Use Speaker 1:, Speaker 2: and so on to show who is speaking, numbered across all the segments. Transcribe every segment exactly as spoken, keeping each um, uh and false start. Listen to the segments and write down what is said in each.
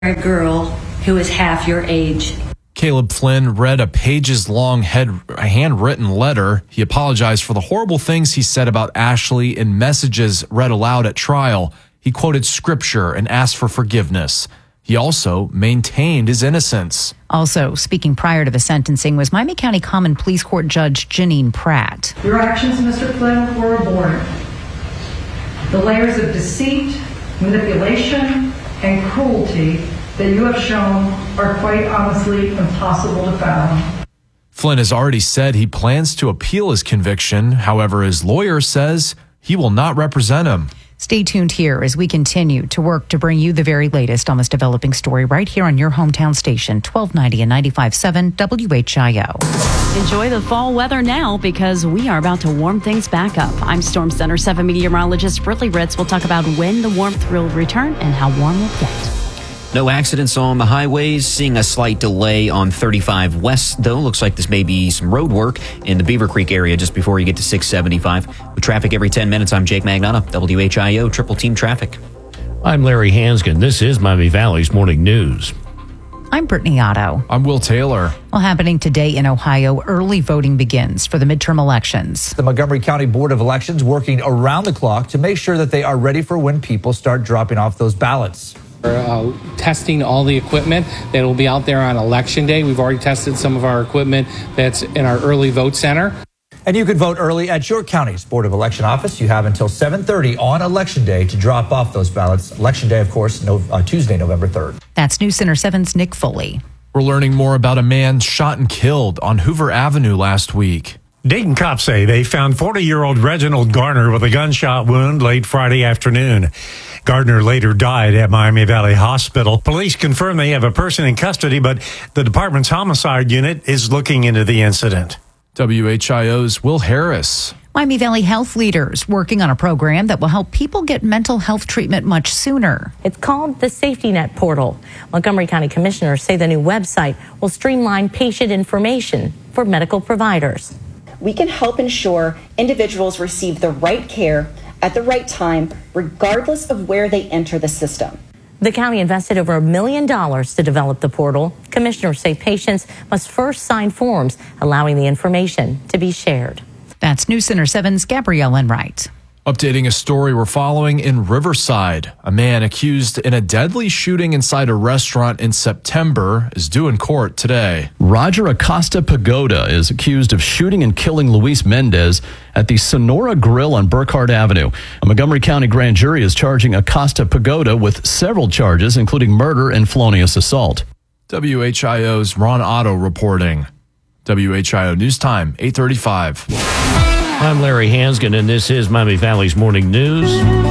Speaker 1: A girl who is half your age.
Speaker 2: Caleb Flynn read a pages-long handwritten letter. He apologized for the horrible things he said about Ashley in messages read aloud at trial. He quoted scripture and asked for forgiveness. He also maintained his innocence.
Speaker 3: Also speaking prior to the sentencing was Miami County Common Pleas Court Judge Janine Pratt.
Speaker 4: Your actions, Mister Flynn, were abhorrent. The layers of deceit, manipulation, and cruelty that you have shown are quite honestly impossible to fathom.
Speaker 2: Flynn has already said he plans to appeal his conviction. However, his lawyer says he will not represent him.
Speaker 3: Stay tuned here as we continue to work to bring you the very latest on this developing story right here on your hometown station, twelve ninety and ninety-five point seven W H I O.
Speaker 5: Enjoy the fall weather now because we are about to warm things back up. I'm Storm Center seven meteorologist Britley Ritz. We'll talk about when the warmth will return and how warm we'll get.
Speaker 6: No accidents on the highways. Seeing a slight delay on thirty-five West, though. Looks like this may be some road work in the Beaver Creek area just before you get to six seventy-five. With traffic every ten minutes, I'm Jake Magnata, W H I O Triple Team Traffic.
Speaker 7: I'm Larry Hanskin. This is Miami Valley's Morning News.
Speaker 3: I'm Brittany Otto.
Speaker 2: I'm Will Taylor.
Speaker 3: Well, happening today in Ohio, early voting begins for the midterm elections.
Speaker 8: The Montgomery County Board of Elections working around the clock to make sure that they are ready for when people start dropping off those ballots.
Speaker 9: We're uh, testing all the equipment that will be out there on Election Day. We've already tested some of our equipment that's in our early vote center.
Speaker 8: And you can vote early at your county's Board of Election office. You have until seven thirty on Election Day to drop off those ballots. Election Day, of course, no, uh, Tuesday, November third.
Speaker 3: That's News Center seven's Nick Foley.
Speaker 2: We're learning more about a man shot and killed on Hoover Avenue last week.
Speaker 10: Dayton cops say they found forty-year-old Reginald Garner with a gunshot wound late Friday afternoon. Gardner later died at Miami Valley Hospital. Police confirm they have a person in custody, but the department's homicide unit is looking into the incident.
Speaker 2: W H I O's Will Harris.
Speaker 3: Miami Valley health leaders working on a program that will help people get mental health treatment much sooner.
Speaker 11: It's called the Safety Net Portal. Montgomery County commissioners say the new website will streamline patient information for medical providers.
Speaker 12: We can help ensure individuals receive the right care at the right time, regardless of where they enter the system.
Speaker 11: The county invested over a million dollars to develop the portal. Commissioners say patients must first sign forms allowing the information to be shared.
Speaker 3: That's News Center seven's Gabrielle Enright.
Speaker 2: Updating a story we're following in Riverside. A man accused in a deadly shooting inside a restaurant in September is due in court today.
Speaker 13: Roger Acosta Pagoda is accused of shooting and killing Luis Mendez at the Sonora Grill on Burkhardt Avenue. A Montgomery County grand jury is charging Acosta Pagoda with several charges, including murder and felonious assault.
Speaker 2: W H I O's Ron Otto reporting. W H I O News Time, eight thirty-five.
Speaker 7: I'm Larry Hanskin, and this is Miami Valley's Morning News.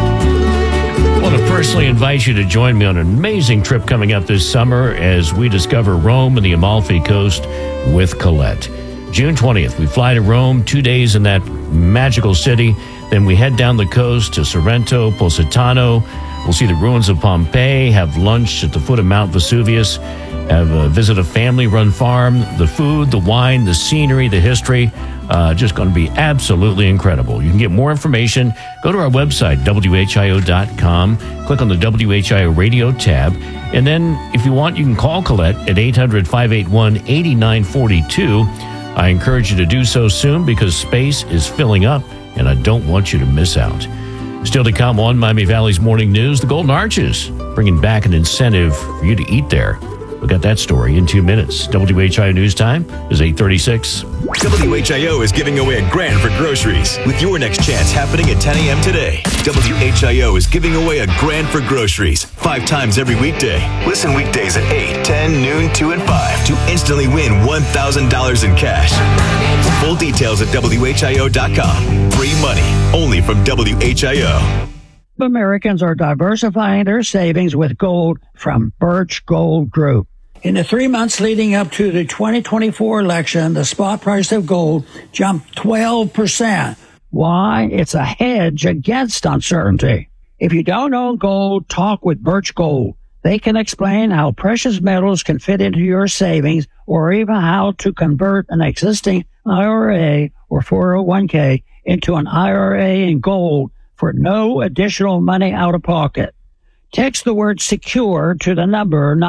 Speaker 7: I want to personally invite you to join me on an amazing trip coming up this summer as we discover Rome and the Amalfi Coast with Colette. June twentieth, we fly to Rome, two days in that magical city. Then we head down the coast to Sorrento, Positano. We'll see the ruins of Pompeii, have lunch at the foot of Mount Vesuvius, have a visit a family-run farm. The food, the wine, the scenery, the history, uh, just going to be absolutely incredible. You can get more information. Go to our website, W H I O dot com. Click on the W H I O Radio tab. And then, if you want, you can call Colette at eight hundred, five eight one, eight nine four two. I encourage you to do so soon because space is filling up, and I don't want you to miss out. Still to come on Miami Valley's Morning News, the Golden Arches, bringing back an incentive for you to eat there. We'll get that story in two minutes. W H I O News Time is eight thirty-six.
Speaker 14: W H I O is giving away a grand for groceries with your next chance happening at ten a.m. today. W H I O is giving away a grand for groceries five times every weekday. Listen weekdays at eight, ten, noon, two, and five to instantly win one thousand dollars in cash. Full details at W H I O dot com. Free money only from W H I O.
Speaker 15: Americans are diversifying their savings with gold from Birch Gold Group. In the three months leading up to the twenty twenty-four election, the spot price of gold jumped twelve percent. Why? It's a hedge against uncertainty. If you don't own gold, talk with Birch Gold. They can explain how precious metals can fit into your savings or even how to convert an existing I R A or four oh one k into an I R A in gold for no additional money out of pocket. Text the word secure to the number